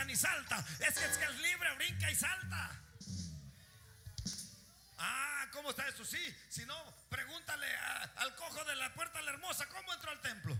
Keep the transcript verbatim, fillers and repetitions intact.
ni salta. Es que es que es libre, brinca y salta. Ah, ¿cómo está eso? Sí, si no, pregúntale a, al cojo de la puerta de la hermosa cómo entró al templo.